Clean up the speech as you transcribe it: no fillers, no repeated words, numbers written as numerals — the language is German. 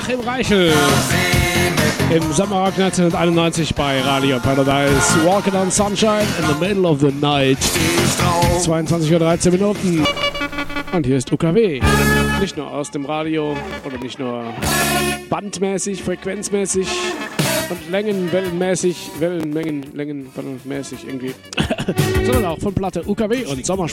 Achim Reichel im Sommerrock 1991 bei Radio Paradise. Walking on Sunshine in the middle of the night. 22:13 Uhr. Und hier ist UKW. Nicht nur aus dem Radio oder nicht nur bandmäßig, frequenzmäßig und längenmäßig irgendwie, sondern auch von Platte UKW und Sommersport.